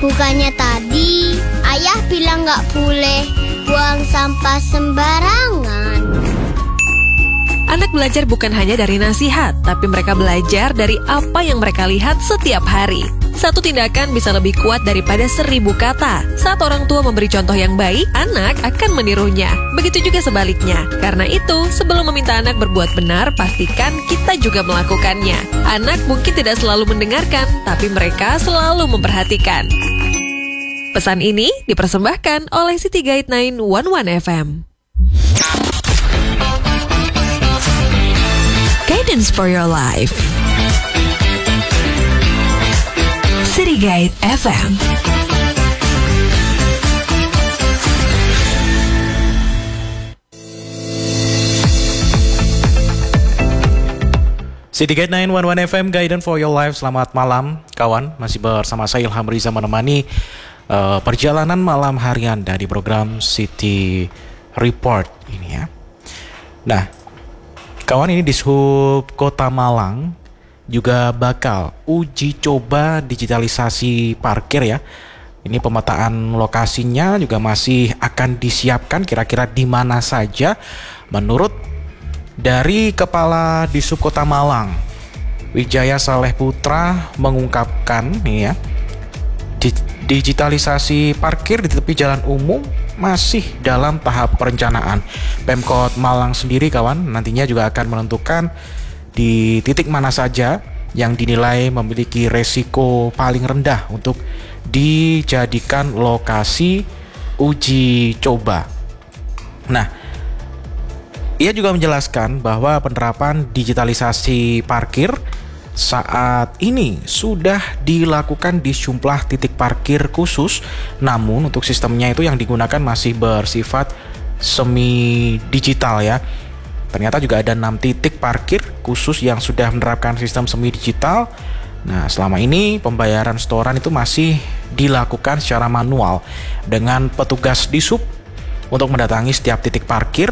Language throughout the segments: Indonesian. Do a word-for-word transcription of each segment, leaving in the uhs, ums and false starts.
Bukannya tadi ayah bilang nggak boleh buang sampah sembarangan. Anak belajar bukan hanya dari nasihat, tapi mereka belajar dari apa yang mereka lihat setiap hari. Satu tindakan bisa lebih kuat daripada seribu kata. Saat orang tua memberi contoh yang baik, anak akan menirunya. Begitu juga sebaliknya. Karena itu, sebelum meminta anak berbuat benar, pastikan kita juga melakukannya. Anak mungkin tidak selalu mendengarkan, tapi mereka selalu memperhatikan. Pesan ini dipersembahkan oleh City Guide sembilan satu satu F M. Guidance for your life. City Guide F M. City Guide sembilan satu satu F M, Guidance for your life. Selamat malam kawan, masih bersama saya Ilham Riza menemani uh, perjalanan malam hari Anda di program City Report ini ya. Nah, kawan, ini di Dishub Kota Malang juga bakal uji coba digitalisasi parkir ya. Ini pemetaan lokasinya juga masih akan disiapkan kira-kira di mana saja. Menurut dari Kepala Dishub Kota Malang, Wijaya Saleh Putra mengungkapkan nih ya, digitalisasi parkir di tepi jalan umum masih dalam tahap perencanaan. Pemkot Malang sendiri kawan nantinya juga akan menentukan di titik mana saja yang dinilai memiliki resiko paling rendah untuk dijadikan lokasi uji coba. Nah, ia juga menjelaskan bahwa penerapan digitalisasi parkir saat ini sudah dilakukan di sejumlah titik parkir khusus, namun untuk sistemnya itu yang digunakan masih bersifat semi digital ya. Ternyata juga ada enam titik parkir khusus yang sudah menerapkan sistem semi digital. Nah, selama ini pembayaran setoran itu masih dilakukan secara manual dengan petugas Dishub untuk mendatangi setiap titik parkir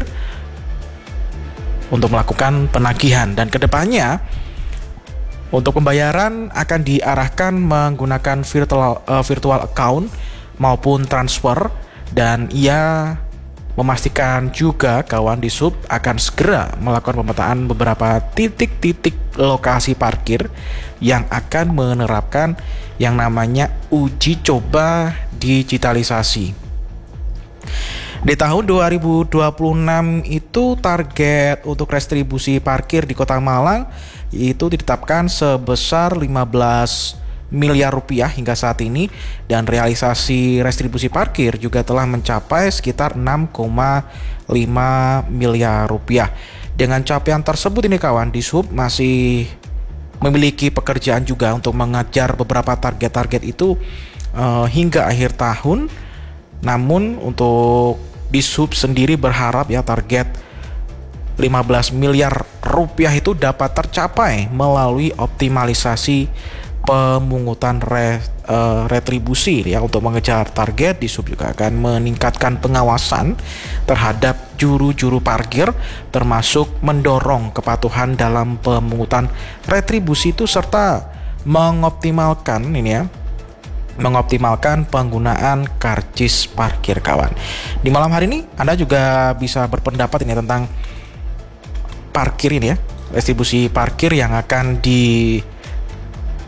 untuk melakukan penagihan, dan kedepannya untuk pembayaran akan diarahkan menggunakan virtual uh, virtual account maupun transfer, dan ia memastikan juga kawan Dishub akan segera melakukan pemetaan beberapa titik-titik lokasi parkir yang akan menerapkan yang namanya uji coba digitalisasi. Di tahun dua ribu dua puluh enam itu target untuk restribusi parkir di Kota Malang itu ditetapkan sebesar lima belas miliar rupiah hingga saat ini, dan realisasi restribusi parkir juga telah mencapai sekitar enam koma lima miliar rupiah. Dengan capaian tersebut ini kawan, Dishub masih memiliki pekerjaan juga untuk mengejar beberapa target-target itu uh, hingga akhir tahun. Namun untuk Dishub sendiri berharap ya target lima belas miliar rupiah itu dapat tercapai melalui optimalisasi pemungutan re, uh, retribusi ya. Untuk mengejar target, Dishub juga akan meningkatkan pengawasan terhadap juru-juru parkir, termasuk mendorong kepatuhan dalam pemungutan retribusi itu, serta mengoptimalkan ini ya mengoptimalkan penggunaan karcis parkir kawan. Di malam hari ini Anda juga bisa berpendapat ini tentang parkir ini ya, restribusi parkir yang akan di